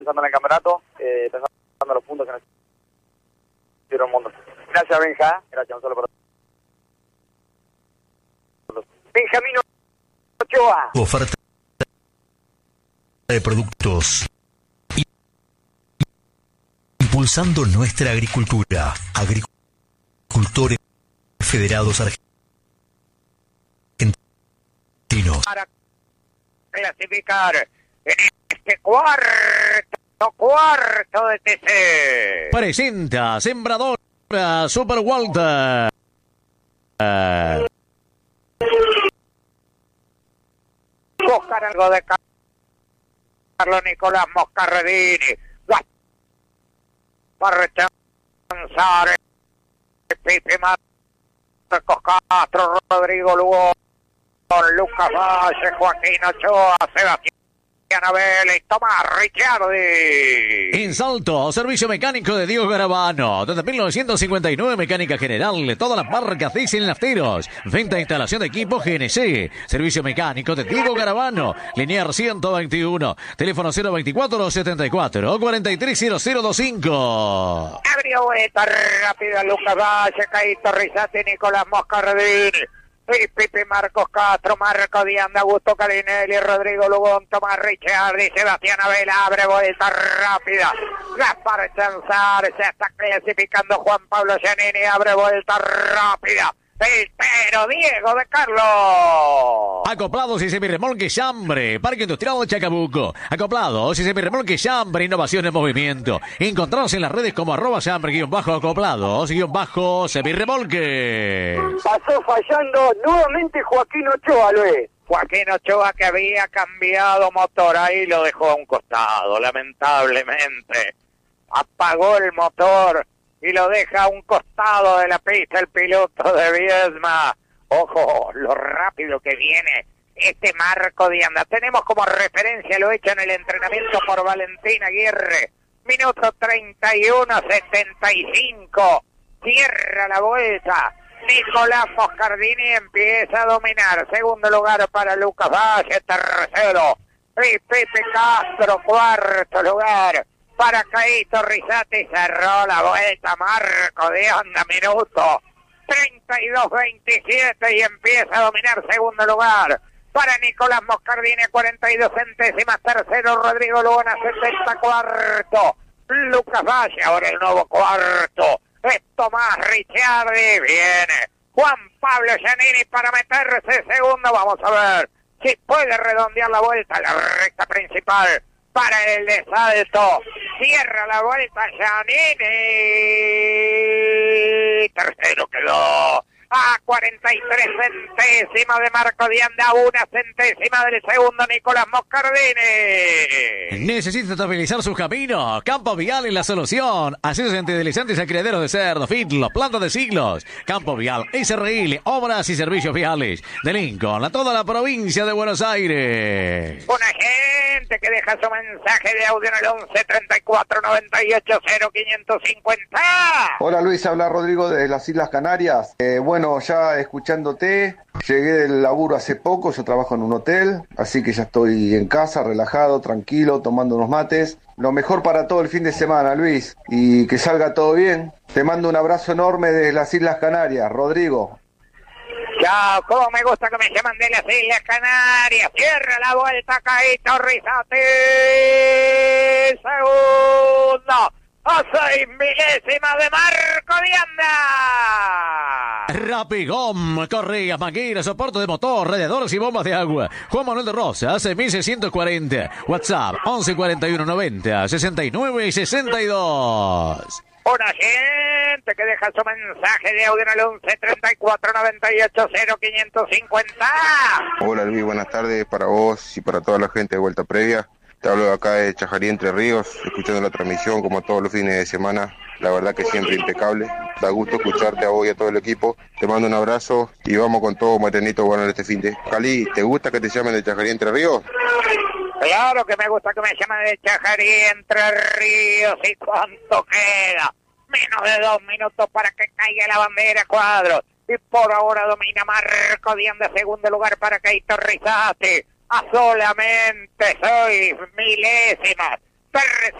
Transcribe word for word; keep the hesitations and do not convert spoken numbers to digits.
pensando en el campeonato, eh, pensando en los puntos que necesita el mundo. Gracias, Benja. Gracias, un solo por... Benjamín Ochoa. Oferta de productos. Impulsando nuestra agricultura. Agricultores Federados Argentinos. Para clasificar en este cuarto, cuarto de T C. Presenta Sembradora Super Walter. Buscar algo de Carlos Nicolás Moscardini. Para rechazar Pipe Marcos Castro, Rodrigo Lugo, Lucas Valle, Joaquín Ochoa, Sebastián Abel y Tomás Ricciardi. En Salto, servicio mecánico de Diego Garabano. Desde mil novecientos cincuenta y nueve, mecánica general de todas las marcas diesel nafteros. Venta e instalación de equipo G N C. Servicio mecánico de Diego Garabano. Linear ciento veintiuno. Teléfono cero veinticuatro setenta y cuatro cuarenta y tres cero cero veinticinco. Abrió vuelta rápida Lucas Valle, Caíto Rizati, Nicolás Moscardini. Y Pipe Marcos Castro, Marco Dianda, Augusto Carinelli, Rodrigo Lugón, Tomás Ricciardi, Sebastián Abel, abre vuelta rápida. Gaspar Chanzar, se está clasificando Juan Pablo Giannini, abre vuelta rápida. El pero Diego de Carlos. Acoplados y semirremolque Chambre, Parque Industrial de Chacabuco. Acoplados y semirremolque Chambre, innovación en movimiento. Encontrados en las redes como arroba Chambre, guión bajo acoplados, guión bajo semirremolque. Pasó fallando nuevamente Joaquín Ochoa, Luis. Joaquín Ochoa, que había cambiado motor, ahí lo dejó a un costado, lamentablemente. Apagó el motor y lo deja a un costado de la pista el piloto de Viedma. Ojo, lo rápido que viene este Marco Dianda. Tenemos como referencia lo hecho en el entrenamiento por Valentín Aguirre. Minuto treinta y uno setenta y cinco. Cierra la vuelta. Nicolás Moscardini empieza a dominar. Segundo lugar para Lucas Valle. Tercero. Y Pepe Castro, cuarto lugar para Caíto Rizati. Cerró la vuelta Marco Dianda, minuto treinta y dos veintisiete, y empieza a dominar. Segundo lugar para Nicolás Moscardini, cuarenta y dos centésimas. Tercero Rodrigo Lugona, setenta. Cuarto Lucas Valle, ahora el nuevo cuarto es Tomás Ricciardi. Viene Juan Pablo Giannini para meterse segundo. Vamos a ver si puede redondear la vuelta, la recta principal para el de Salto. Cierra la vuelta Giannini. Tercero quedó a cuarenta y tres centésimas de Marco Dianda, una centésima del segundo Nicolás Moscardini. ¿Necesita estabilizar su camino? Campo Vial es la solución. Accesos antideslizantes a criaderos de cerdo, fitlo, plantas de siglos. Campo Vial, S R L, obras y servicios viales de Lincoln a toda la provincia de Buenos Aires. Una gente que deja su mensaje de audio en el once treinta y cuatro noventa y ocho cero quinientos cincuenta. Hola Luis, habla Rodrigo de las Islas Canarias. Eh, bueno, ya escuchándote, llegué del laburo hace poco, yo trabajo en un hotel, así que ya estoy en casa, relajado, tranquilo, tomando unos mates. Lo mejor para todo el fin de semana, Luis, y que salga todo bien. Te mando un abrazo enorme desde las Islas Canarias, Rodrigo. Chao, cómo me gusta que me llaman de las Islas Canarias. Cierra la vuelta, Caíto Rizati. Segundo. A seis milésimas de Marco Dianda. Rapigom, correas, mangueras, soporte de motor, radiadores y bombas de agua. Juan Manuel de Rosas, mil seiscientos cuarenta. WhatsApp, once cuarenta y uno noventa, sesenta y nueve sesenta y dos. Una gente que deja su mensaje de audio en el once treinta y cuatro noventa y ocho cero quinientos cincuenta. Hola Luis, buenas tardes para vos y para toda la gente de Vuelta Previa. Te hablo de acá de Chajarí, Entre Ríos, escuchando la transmisión como todos los fines de semana. La verdad que siempre impecable. Da gusto escucharte a vos y a todo el equipo. Te mando un abrazo y vamos con todo Matenito bueno este fin de. Cali, ¿te gusta que te llamen de Chajarí, Entre Ríos? Claro que me gusta que me llamen de Chajarí, Entre Ríos. ¿Y cuánto queda? Menos de dos minutos para que caiga la bandera, Cuadros. Y por ahora domina Marco Dianda, segundo lugar para Caíto Rizati. A solamente seis milésimas Torres